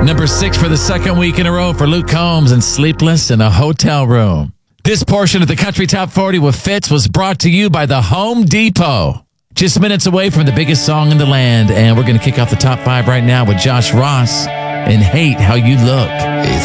Number 6 for the second week in a row for Luke Combs and Sleepless in a Hotel Room. This portion of the Country Top 40 with Fitz was brought to you by the Home Depot. Just minutes away from the biggest song in the land, and we're going to kick off the top 5 right now with Josh Ross and Hate How You Look. It's